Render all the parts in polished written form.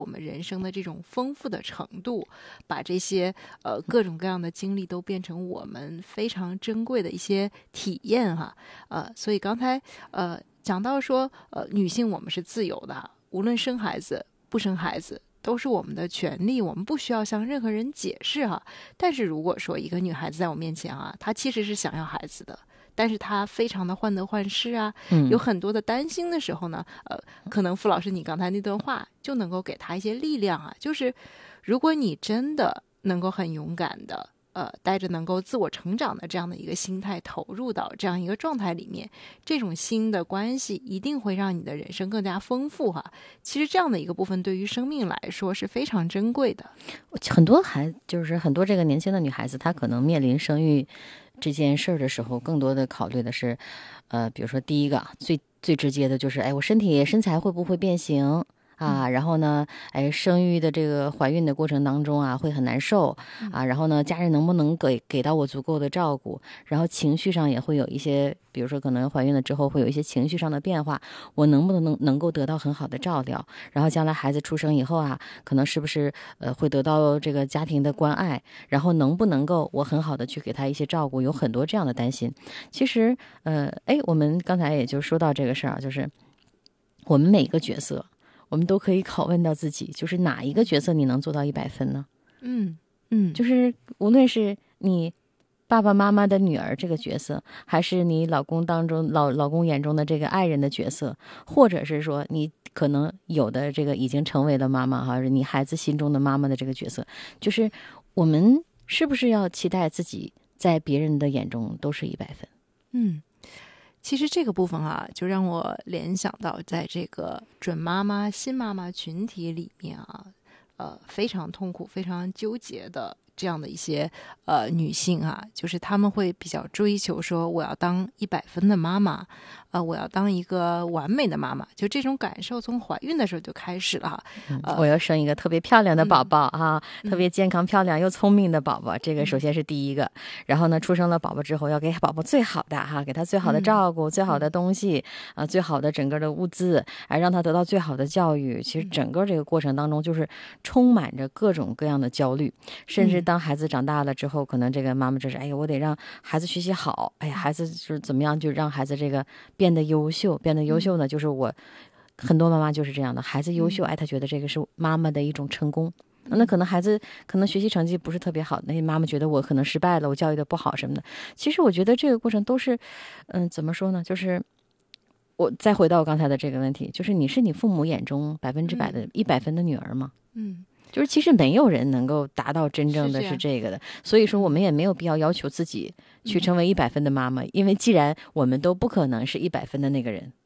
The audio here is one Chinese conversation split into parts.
我们人生的这种丰富的程度，把这些各种各样的经历都变成我们非常珍贵的一些体验哈。所以刚才讲到说女性我们是自由的，无论生孩子不生孩子都是我们的权利，我们不需要向任何人解释哈。但是如果说一个女孩子在我面前啊，她其实是想要孩子的，但是她非常的患得患失啊，有很多的担心的时候呢，可能傅老师你刚才那段话就能够给她一些力量啊，就是如果你真的能够很勇敢的带着能够自我成长的这样的一个心态投入到这样一个状态里面，这种新的关系一定会让你的人生更加丰富哈。其实这样的一个部分对于生命来说是非常珍贵的。 很多就是很多这个年轻的女孩子，她可能面临生育这件事儿的时候，更多的考虑的是，比如说第一个最直接的就是，哎，我身材会不会变形？然后呢，生育的这个怀孕的过程当中啊，会很难受啊，然后呢，家人能不能给到我足够的照顾？然后情绪上也会有一些，比如说可能怀孕了之后会有一些情绪上的变化，我能不能够得到很好的照料？然后将来孩子出生以后啊，可能是不是会得到这个家庭的关爱？然后能不能够我很好的去给他一些照顾？有很多这样的担心。其实我们刚才也就说到这个事儿啊，就是我们每个角色。我们都可以拷问到自己，就是哪一个角色你能做到100分呢？就是无论是你爸爸妈妈的女儿这个角色，还是你老公老公眼中的这个爱人的角色，或者是说你可能有的这个已经成为了妈妈哈，你孩子心中的妈妈的这个角色，就是我们是不是要期待自己在别人的眼中都是100分？ 其实这个部分啊，就让我联想到在这个准妈妈、新妈妈群体里面啊，非常痛苦、非常纠结的这样的一些女性啊，就是她们会比较追求说，我要当100分的妈妈，我要当一个完美的妈妈，就这种感受从怀孕的时候就开始了。 我要生一个特别漂亮的宝宝特别健康、漂亮又聪明的宝宝，这个首先是第一个。然后呢，出生了宝宝之后，要给宝宝最好的给他最好的照顾、最好的东西最好的整个的物资，让他得到最好的教育。其实整个这个过程当中，就是充满着各种各样的焦虑，甚至当孩子长大了之后，可能这个妈妈就是我得让孩子学习好，孩子就是怎么样，就让孩子这个变得优秀呢，就是很多妈妈就是这样的，孩子优秀，她觉得这个是妈妈的一种成功。那可能孩子学习成绩不是特别好，那妈妈觉得我可能失败了，我教育的不好什么的。其实我觉得这个过程都是，怎么说呢？就是我再回到我刚才的这个问题，就是你是你父母眼中100%的100分的女儿吗？就是其实没有人能够达到真正的是这个的，所以说我们也没有必要求自己去成为100分的妈妈，因为既然我们都不可能是100分的那个人。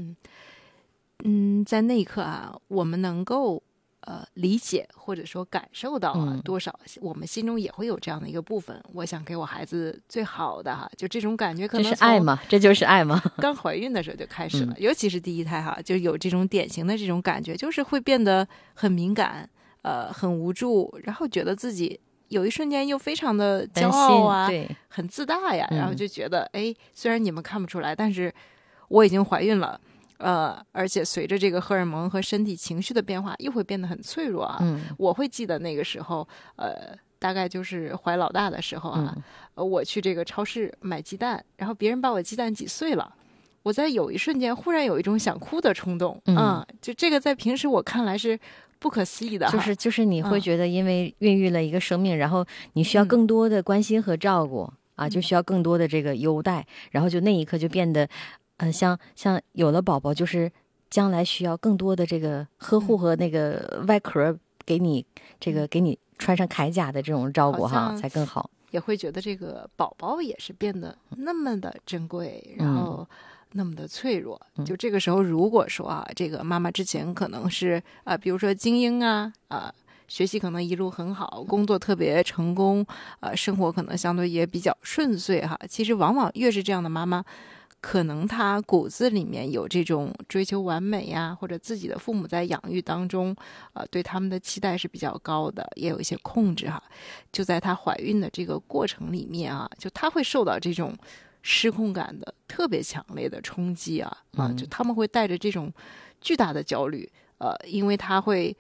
在那一刻啊，我们能够理解或者说感受到多少，我们心中也会有这样的一个部分，我想给我孩子最好的就这种感觉可能这是爱吗？这就是爱吗？ 刚怀孕的时候就开始了，尤其是第一胎就有这种典型的这种感觉，就是会变得很敏感，很无助，然后觉得自己有一瞬间又非常的骄傲啊，很自大呀，然后就觉得虽然你们看不出来，但是我已经怀孕了。而且随着这个荷尔蒙和身体情绪的变化，又会变得很脆弱啊。我会记得那个时候，大概就是怀老大的时候我去这个超市买鸡蛋，然后别人把我鸡蛋挤碎了，我在有一瞬间忽然有一种想哭的冲动就这个在平时我看来是不可思议的， 就是你会觉得因为孕育了一个生命，然后你需要更多的关心和照顾就需要更多的这个优待，然后就那一刻就变得像有了宝宝，就是将来需要更多的这个呵护和那个外壳给你给你穿上铠甲的这种照顾才更好。 也会觉得这个宝宝也是变得那么的珍贵，然后那么的脆弱。就这个时候，如果说这个妈妈之前可能是比如说精英学习可能一路很好，工作特别成功，生活可能相对也比较顺遂其实往往越是这样的妈妈，可能她骨子里面有这种追求完美呀，或者自己的父母在养育当中对他们的期待是比较高的，也有一些控制就在她怀孕的这个过程里面就她会受到这种失控感的特别强烈的冲击就他们会带着这种巨大的焦虑因为她会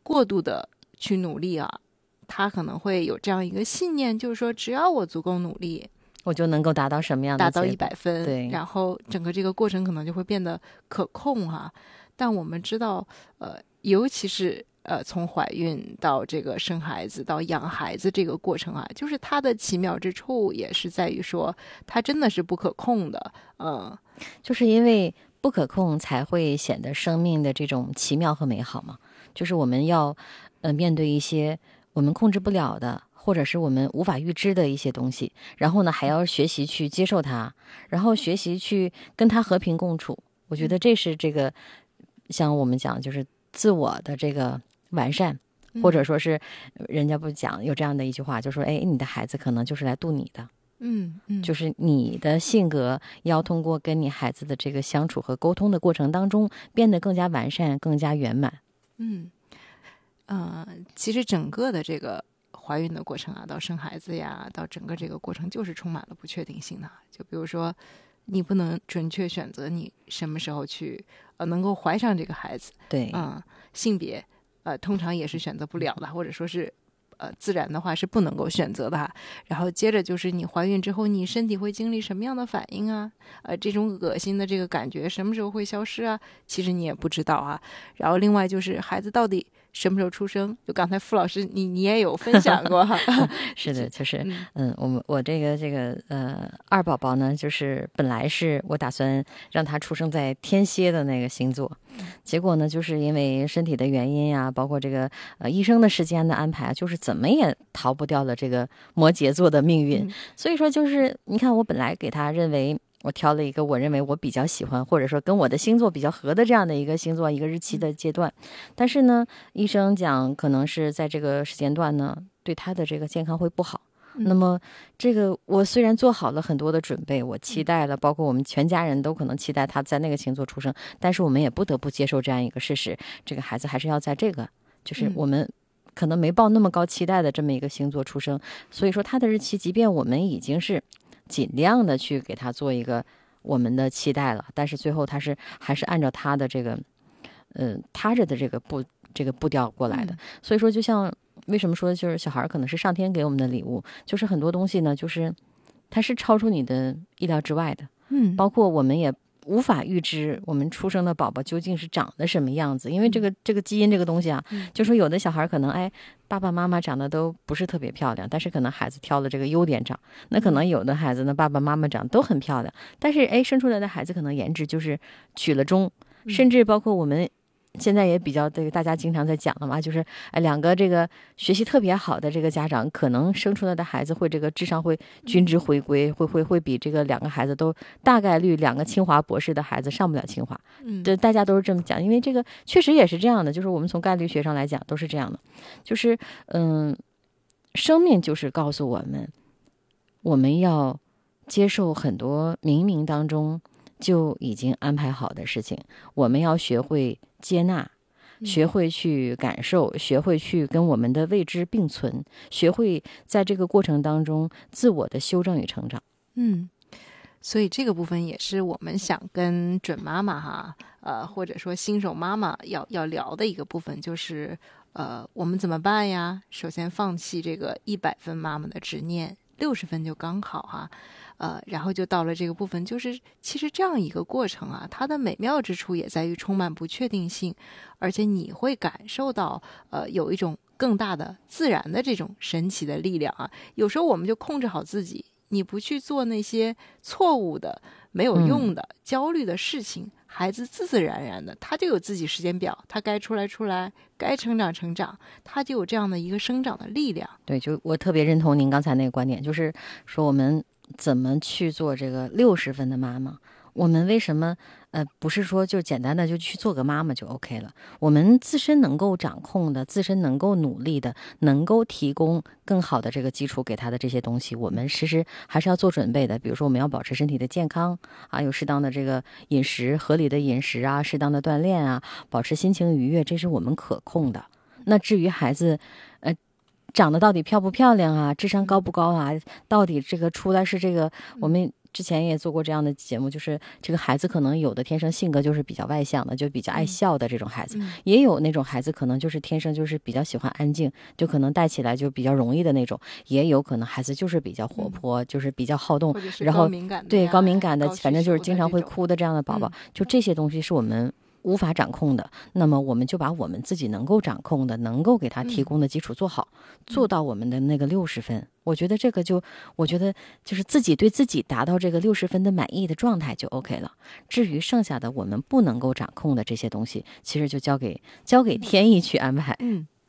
过度的去努力啊，他可能会有这样一个信念，就是说只要我足够努力， 我就能够达到什么样的达到结果 100分， 对， 然后整个这个过程可能就会变得可控哈。但我们知道，尤其是从怀孕到这个生孩子到养孩子这个过程啊，就是它的奇妙之处也是在于说，它真的是不可控的， 就是因为不可控才会显得生命的这种奇妙和美好嘛。就是我们要面对一些我们控制不了的，或者是我们无法预知的一些东西，然后呢还要学习去接受它，然后学习去跟它和平共处。我觉得这是这个像我们讲就是自我的这个完善，或者说是人家不讲有这样的一句话，就说哎，你的孩子可能就是来渡你的。就是你的性格要通过跟你孩子的这个相处和沟通的过程当中变得更加完善，更加圆满。 其实整个的这个怀孕的过程啊，到生孩子呀，到整个这个过程就是充满了不确定性的。就比如说，你不能准确选择你什么时候去能够怀上这个孩子， 对， 性别通常也是选择不了的，或者说是自然的话是不能够选择的哈。然后接着就是你怀孕之后，你身体会经历什么样的反应啊？这种恶心的这个感觉什么时候会消失啊？其实你也不知道啊。然后另外就是孩子到底什么时候出生？就刚才傅老师你也有分享过哈。 是的，就是我这个二宝宝呢，就是本来是我打算让他出生在天蝎的那个星座，结果呢，就是因为身体的原因呀，包括这个医生的时间的安排，就是怎么也逃不掉了这个摩羯座的命运。所以说，就是你看，我本来给他认为。我挑了一个我认为我比较喜欢，或者说跟我的星座比较合的这样的一个星座一个日期的阶段，但是呢，医生讲可能是在这个时间段呢，对他的这个健康会不好。那么这个我虽然做好了很多的准备，我期待了，包括我们全家人都可能期待他在那个星座出生，但是我们也不得不接受这样一个事实，这个孩子还是要在这个，就是我们可能没抱那么高期待的这么一个星座出生。所以说他的日期，即便我们已经是尽量的去给他做一个我们的期待了，但是最后他还是按照他的这个他着的这个步调过来的。所以说就像为什么说就是小孩可能是上天给我们的礼物，就是很多东西呢，就是它是超出你的意料之外的。包括我们也无法预知我们出生的宝宝究竟是长得什么样子，因为这个基因这个东西啊，就说有的小孩可能爸爸妈妈长得都不是特别漂亮，但是可能孩子挑了这个优点长，那可能有的孩子呢爸爸妈妈长得都很漂亮，但是生出来的孩子可能颜值就是取了中，甚至包括我们现在也比较这个大家经常在讲了嘛，就是两个这个学习特别好的这个家长，可能生出来的孩子会这个智商会均值回归，会比这个两个孩子都大概率两个清华博士的孩子上不了清华。对，大家都是这么讲，因为这个确实也是这样的，就是我们从概率学上来讲都是这样的，就是生命就是告诉我们，我们要接受很多冥冥当中就已经安排好的事情，我们要学会接纳，学会去感受，学会去跟我们的未知并存，学会在这个过程当中自我的修正与成长。 所以这个部分也是我们想跟准妈妈哈，或者说新手妈妈要聊的一个部分，就是我们怎么办呀？首先放弃这个100分妈妈的执念，60分就刚好哈。然后就到了这个部分，就是其实这样一个过程啊，它的美妙之处也在于充满不确定性，而且你会感受到有一种更大的自然的这种神奇的力量啊。有时候我们就控制好自己，你不去做那些错误的、没有用的、焦虑的事情，孩子自自然然的他就有自己时间表，他该出来，该成长，他就有这样的一个生长的力量。 对，就我特别认同您刚才那个观点，就是说我们怎么去做这个60分的妈妈，我们为什么不是说就简单的就去做个妈妈就 OK 了？我们自身能够掌控的，自身能够努力的，能够提供更好的这个基础给他的这些东西，我们其实还是要做准备的。比如说我们要保持身体的健康啊，有适当的这个饮食，合理的饮食啊，适当的锻炼啊，保持心情愉悦，这是我们可控的。那至于孩子长得到底漂不漂亮啊，智商高不高啊，到底这个出来是这个我们之前也做过这样的节目，就是这个孩子可能有的天生性格就是比较外向的，就比较爱笑的这种孩子，也有那种孩子可能就是天生就是比较喜欢安静，就可能带起来就比较容易的那种，也有可能孩子就是比较活泼，就是比较好动，然后对高敏感的，反正就是经常会哭的这样的宝宝，就这些东西是我们无法掌控的，那么我们就把我们自己能够掌控的，能够给他提供的基础做好，做到我们的那个60分。我觉得这个我觉得就是自己对自己达到这个60分的满意的状态就 OK 了。至于剩下的我们不能够掌控的这些东西，其实就交给天意去安排。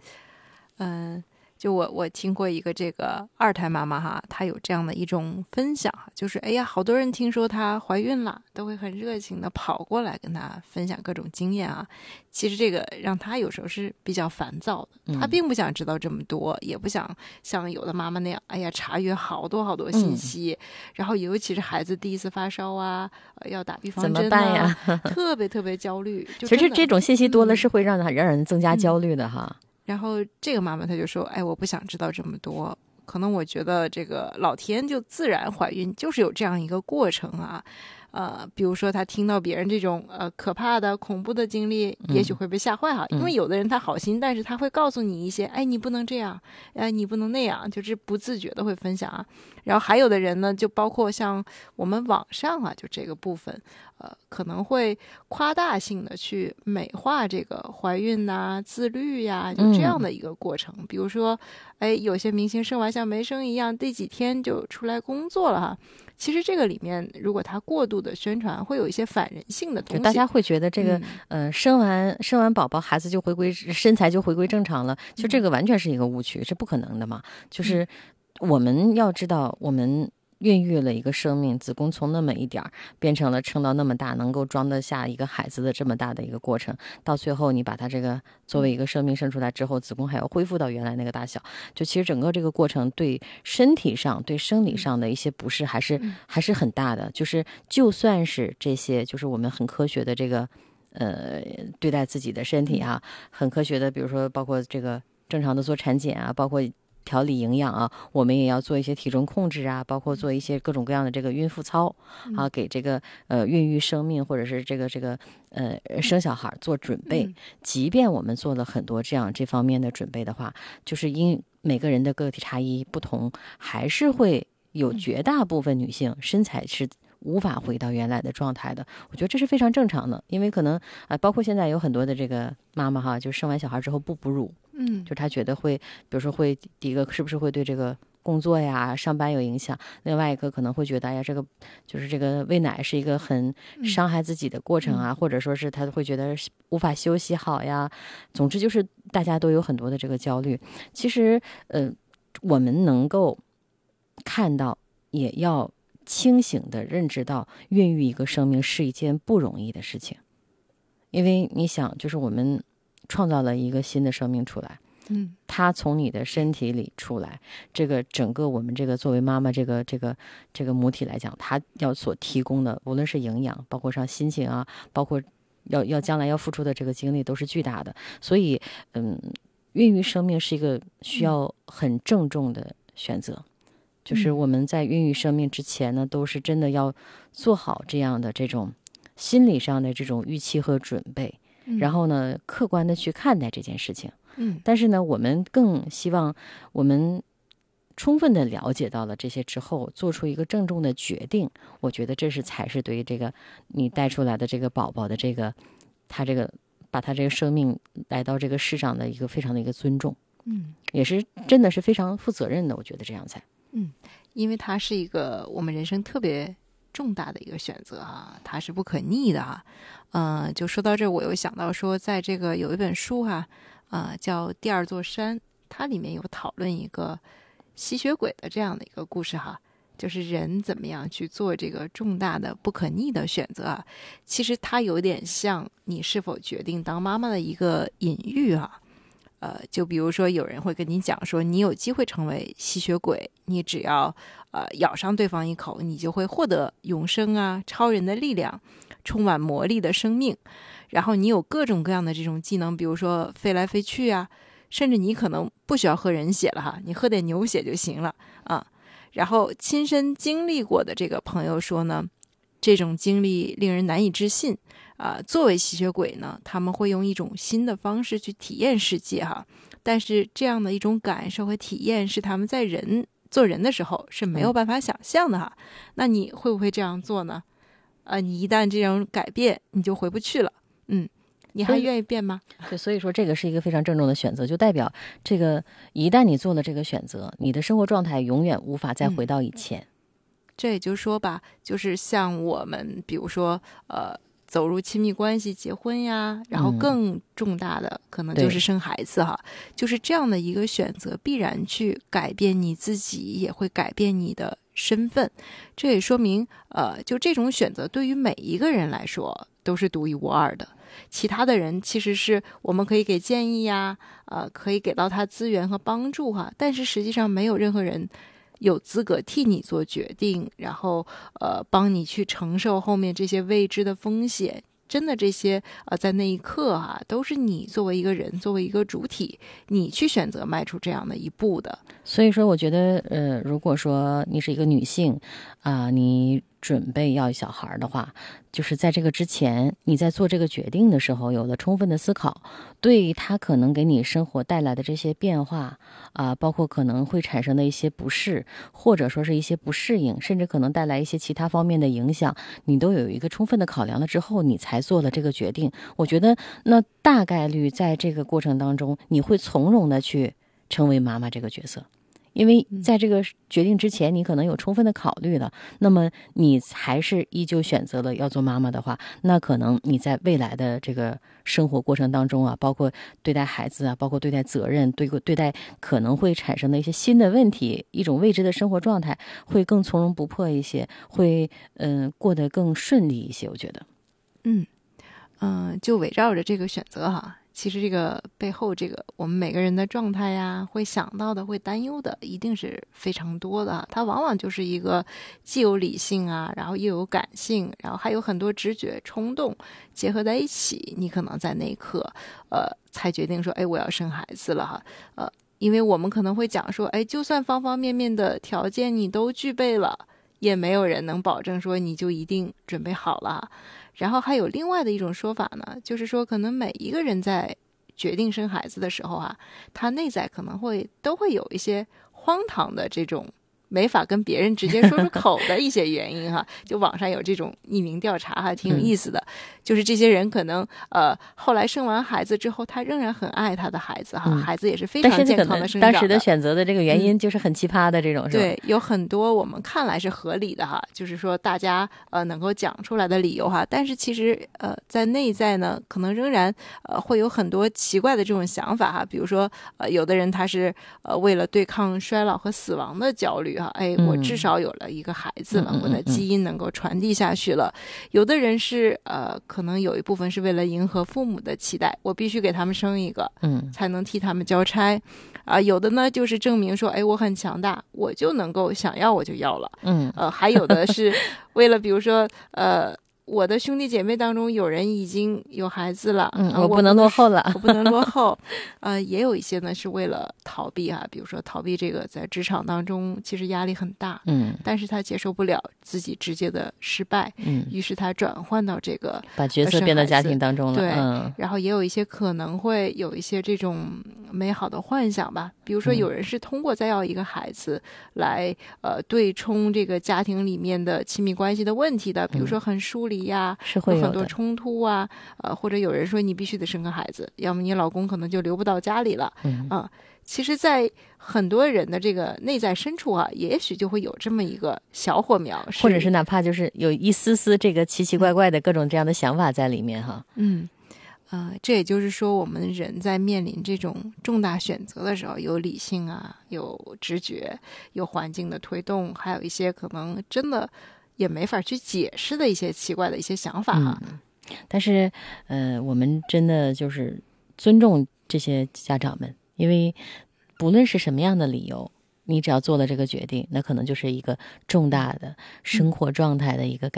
就我听过一个这个2胎妈妈哈，她有这样的一种分享，就是哎呀，好多人听说她怀孕了，都会很热情的跑过来跟她分享各种经验啊。其实这个让她有时候是比较烦躁的，她并不想知道这么多，也不想像有的妈妈那样，哎呀，查阅好多好多信息，然后尤其是孩子第一次发烧啊，要打预防针啊， 怎么办呀？ 特别特别焦虑。 其实这种信息多了是会让人增加焦虑的哈。 然后这个妈妈她就说，哎，我不想知道这么多，可能我觉得这个老天就自然怀孕就是有这样一个过程啊。比如说她听到别人这种可怕的恐怖的经历，也许会被吓坏哈，因为有的人他好心，但是他会告诉你一些，哎，你不能这样，哎，你不能那样，就是不自觉的会分享啊。然后还有的人呢，就包括像我们网上啊，就这个部分，可能会夸大性的去美化这个怀孕呐、自律呀，就这样的一个过程。比如说，哎，有些明星生完像没生一样，第几天就出来工作了哈。其实这个里面，如果它过度的宣传，会有一些反人性的东西。 大家会觉得这个，生完宝宝，孩子就身材就回归正常了，就这个完全是一个误区，是不可能的嘛。就是我们要知道，我们孕育了一个生命，子宫从那么一点变成了撑到那么大，能够装得下一个孩子的这么大的一个过程，到最后你把它这个作为一个生命生出来之后，子宫还要恢复到原来那个大小，就其实整个这个过程对身体上对生理上的一些不适还是很大的。就算是这些就是我们很科学的这个对待自己的身体啊，很科学的，比如说包括这个正常的做产检啊，包括调理营养啊，我们也要做一些体重控制啊，包括做一些各种各样的这个孕妇操啊，给这个孕育生命或者是这个生小孩做准备。即便我们做了很多这方面的准备的话，就是因每个人的个体差异不同，还是会有绝大部分女性身材是无法回到原来的状态的。我觉得这是非常正常的，因为可能包括现在有很多的这个妈妈哈，就生完小孩之后不哺乳，就她觉得会，比如说会第一个是不是会对这个工作呀、上班有影响，另外一个可能会觉得呀，这个就是这个喂奶是一个很伤害自己的过程啊，或者说是她会觉得无法休息好呀。总之就是大家都有很多的这个焦虑。其实我们能够看到，也要清醒地认知到孕育一个生命是一件不容易的事情。因为你想，就是我们创造了一个新的生命出来，它从你的身体里出来，这个整个我们这个作为妈妈这个母体来讲，它要所提供的无论是营养，包括上心情啊，包括要将来要付出的这个精力都是巨大的。所以孕育生命是一个需要很郑重的选择，就是我们在孕育生命之前呢，都是真的要做好这样的这种心理上的这种预期和准备，然后呢客观的去看待这件事情。但是呢我们更希望我们充分的了解到了这些之后，做出一个郑重的决定。我觉得这才是对于这个你带出来的这个宝宝的这个他这个把他这个生命来到这个世上的一个非常的一个尊重。也是真的是非常负责任的，我觉得这样才因为它是一个我们人生特别重大的一个选择啊，它是不可逆的啊。就说到这，我又想到说，在这个有一本书哈，叫《第二座山》，它里面有讨论一个吸血鬼的这样的一个故事哈，就是人怎么样去做这个重大的不可逆的选择啊。其实它有点像你是否决定当妈妈的一个隐喻啊。就比如说有人会跟你讲说，你有机会成为吸血鬼，你只要咬上对方一口，你就会获得永生啊、超人的力量、充满魔力的生命，然后你有各种各样的这种技能，比如说飞来飞去啊，甚至你可能不需要喝人血了哈，你喝点牛血就行了啊。 然后亲身经历过的这个朋友说呢，这种经历令人难以置信作为吸血鬼呢，他们会用一种新的方式去体验世界哈，但是这样的一种感受和体验是他们在做人的时候是没有办法想象的哈。那你会不会这样做呢？你一旦这样改变，你就回不去了。你还愿意变吗？ 对，所以说这个是一个非常郑重的选择，就代表这个一旦你做了这个选择，你的生活状态永远无法再回到以前。 这也就是说吧，就是像我们比如说走入亲密关系结婚呀，然后更重大的可能就是生孩子哈，就是这样的一个选择必然去改变你自己，也会改变你的身份。这也说明就这种选择对于每一个人来说都是独一无二的，其他的人其实是我们可以给建议呀，可以给到他资源和帮助哈，但是实际上没有任何人有资格替你做决定，然后帮你去承受后面这些未知的风险。真的这些在那一刻都是你作为一个人，作为一个主体，你去选择迈出这样的一步的。 所以说我觉得如果说你是一个女性你准备要小孩的话，就是在这个之前，你在做这个决定的时候有了充分的思考，对他可能给你生活带来的这些变化包括可能会产生的一些不适，或者说是一些不适应，甚至可能带来一些其他方面的影响，你都有一个充分的考量了之后，你才做了这个决定。我觉得那大概率在这个过程当中，你会从容的去成为妈妈这个角色。因为在这个决定之前，你可能有充分的考虑了，那么你还是依旧选择了要做妈妈的话，那可能你在未来的这个生活过程当中包括对待孩子包括对待责任，对待可能会产生的一些新的问题，一种未知的生活状态，会更从容不迫一些，会过得更顺利一些，我觉得。 就围绕着这个选择其实这个背后这个我们每个人的状态呀，会想到的，会担忧的，一定是非常多的。它往往就是一个既有理性然后又有感性，然后还有很多直觉冲动结合在一起，你可能在那一刻才决定说我要生孩子了因为我们可能会讲说就算方方面面的条件你都具备了，也没有人能保证说你就一定准备好了然后还有另外的一种说法呢，就是说可能每一个人在决定生孩子的时候他内在可能都会有一些荒唐的这种没法跟别人直接说出口的一些原因就网上有这种匿名调查挺有意思的就是这些人可能后来生完孩子之后，他仍然很爱他的孩子孩子也是非常健康的生长的。 当时的选择的这个原因就是很奇葩的这种是吧？ 对，有很多我们看来是合理的就是说大家能够讲出来的理由但是其实在内在呢，可能仍然会有很多奇怪的这种想法比如说有的人他是为了对抗衰老和死亡的焦虑我至少有了一个孩子了，我的基因能够传递下去了。有的人是可能有一部分是为了迎合父母的期待，我必须给他们生一个才能替他们交差有的呢就是证明说我很强大，我就能够想要我就要了还有的是为了比如说我的兄弟姐妹当中有人已经有孩子了我不能落后了我不能落后也有一些呢是为了逃避比如说逃避这个在职场当中其实压力很大但是他接受不了自己直接的失败于是他转换到这个把角色变到家庭当中了对然后也有一些可能会有一些这种美好的幻想吧，比如说有人是通过再要一个孩子来对冲这个家庭里面的亲密关系的问题的，比如说很疏离是会有很多冲突或者有人说你必须得生个孩子，要么你老公可能就留不到家里了其实在很多人的这个内在深处也许就会有这么一个小火苗， 或者是哪怕就是有一丝丝这个奇奇怪怪的各种这样的想法在里面这也就是说我们人在面临这种重大选择的时候，有理性有直觉，有环境的推动，还有一些可能真的也没法去解释的一些奇怪的一些想法但是我们真的就是尊重这些家长们，因为不论是什么样的理由，你只要做了这个决定，那可能就是一个重大的生活状态的一个改变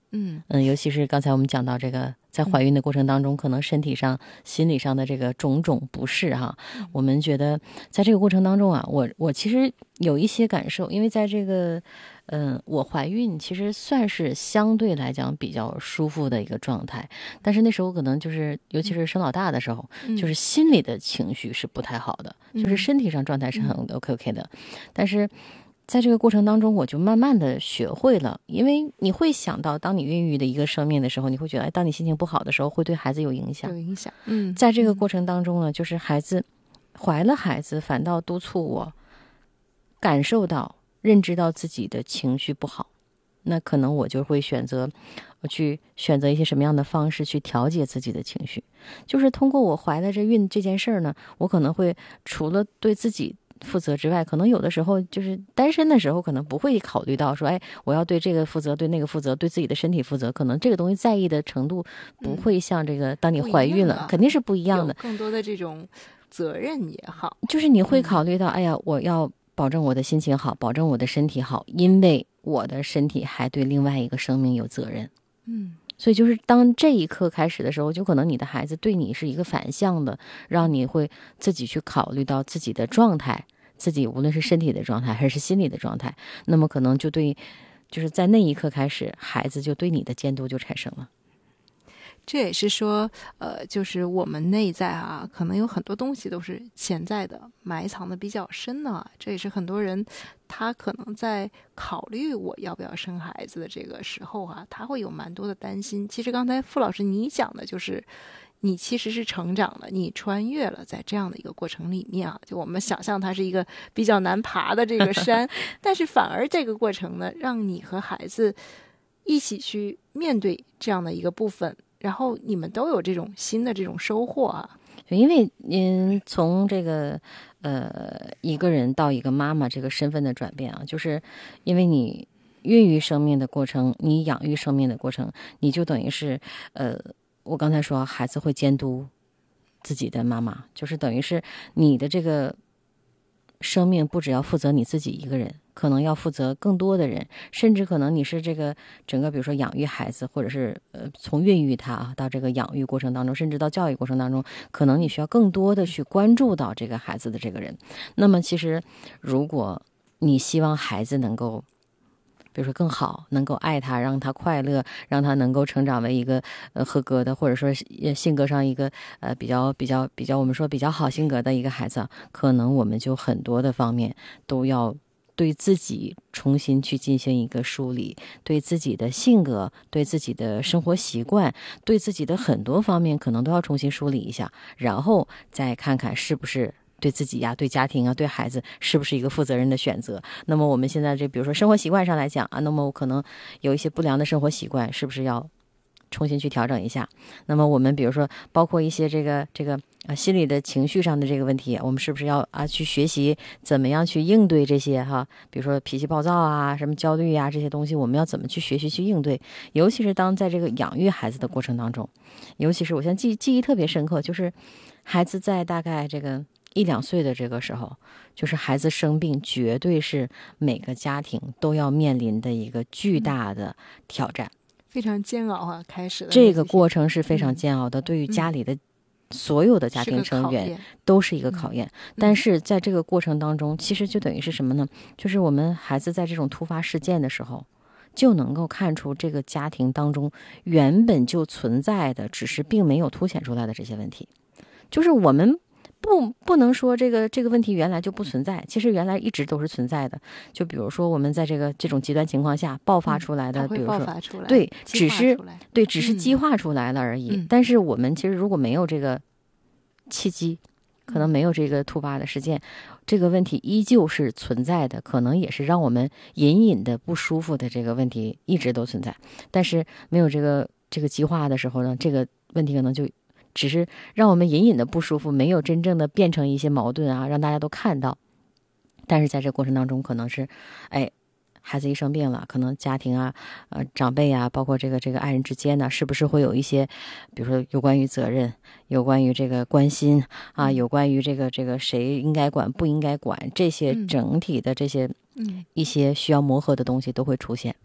尤其是刚才我们讲到这个，在怀孕的过程当中，可能身体上、心理上的这个种种不适哈，我们觉得在这个过程当中啊，我其实有一些感受，因为在这个我怀孕其实算是相对来讲比较舒服的一个状态，但是那时候可能就是尤其是生老大的时候，就是心理的情绪是不太好的，就是身体上状态是很 OK 的，但是在这个过程当中，我就慢慢的学会了，因为你会想到，当你孕育的一个生命的时候，你会觉得，当你心情不好的时候，会对孩子有影响。在这个过程当中呢，就是孩子怀了孩子，反倒督促我感受到、认知到自己的情绪不好，那可能我就会选择一些什么样的方式去调节自己的情绪。就是通过我怀了这孕这件事儿呢，我可能会除了对自己负责之外，可能有的时候就是单身的时候可能不会考虑到说，我要对这个负责，对那个负责，对自己的身体负责，可能这个东西在意的程度不会像这个当你怀孕了肯定是不一样的， 有更多的这种责任也好， 就是你会考虑到我要保证我的心情好，保证我的身体好，因为我的身体还对另外一个生命有责任。所以就是当这一刻开始的时候，就可能你的孩子对你是一个反向的，让你会自己去考虑到自己的状态，自己无论是身体的状态还是心理的状态，那么可能就是在那一刻开始，孩子就对你的监督就产生了。 这也是说就是我们内在啊，可能有很多东西都是潜在的，埋藏的比较深的，这也是很多人他可能在考虑我要不要生孩子的这个时候啊，他会有蛮多的担心。其实刚才傅老师你讲的就是你其实是成长了，你穿越了，在这样的一个过程里面啊，就我们想象它是一个比较难爬的这个山但是反而这个过程呢，让你和孩子一起去面对这样的一个部分，然后你们都有这种新的这种收获啊。 因为从这个一个人到一个妈妈这个身份的转变啊，就是因为你孕育生命的过程，你养育生命的过程，你就等于是我刚才说孩子会监督自己的妈妈，就是等于是你的这个生命不只要负责你自己一个人，可能要负责更多的人，甚至可能你是这个整个比如说养育孩子，或者是从孕育他到这个养育过程当中，甚至到教育过程当中，可能你需要更多的去关注到这个孩子的这个人。那么其实如果你希望孩子能够比如说更好，能够爱他，让他快乐，让他能够成长为一个合格的，或者说性格上一个比较我们说比较好性格的一个孩子，可能我们就很多的方面都要对自己重新去进行一个梳理，对自己的性格，对自己的生活习惯，对自己的很多方面可能都要重新梳理一下，然后再看看是不是对自己呀、对家庭啊、对孩子是不是一个负责任的选择。那么我们现在比如说生活习惯上来讲啊，那么我可能有一些不良的生活习惯，是不是要重新去调整一下？那么我们比如说包括一些这个心理的情绪上的这个问题，我们是不是要去学习怎么样去应对这些比如说脾气暴躁啊、什么焦虑啊这些东西，我们要怎么去学习去应对？尤其是当在这个养育孩子的过程当中，尤其是我现在记忆特别深刻，就是孩子在大概这个1-2岁的这个时候，就是孩子生病绝对是每个家庭都要面临的一个巨大的挑战， 非常煎熬啊！开始的这个过程是非常煎熬的，对于家里的所有的家庭成员都是一个考验。但是在这个过程当中，其实就等于是什么呢？就是我们孩子在这种突发事件的时候，就能够看出这个家庭当中原本就存在的，只是并没有凸显出来的这些问题。就是我们不能说这个问题原来就不存在，其实原来一直都是存在的。就比如说我们在这种极端情况下爆发出来的，比如说对，只是激化出来了而已。但是我们其实如果没有这个契机，可能没有这个突发的事件，这个问题依旧是存在的，可能也是让我们隐隐的不舒服的这个问题一直都存在。但是没有这个激化的时候呢，这个问题可能就只是让我们隐隐的不舒服，没有真正的变成一些矛盾啊，让大家都看到。但是在这过程当中，可能是孩子一生病了，可能家庭啊长辈啊，包括这个爱人之间呢，是不是会有一些比如说有关于责任，有关于这个关心啊，有关于这个谁应该管不应该管，这些整体的这些一些需要磨合的东西都会出现。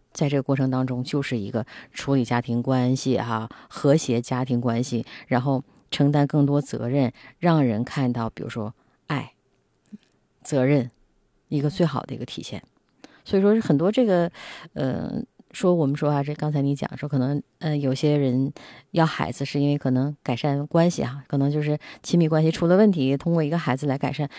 在这个过程当中就是一个处理家庭关系和谐家庭关系，然后承担更多责任，让人看到比如说爱、责任一个最好的一个体现。所以说很多这个说我们说这刚才你讲说可能有些人要孩子是因为可能改善关系可能就是亲密关系出了问题，通过一个孩子来改善，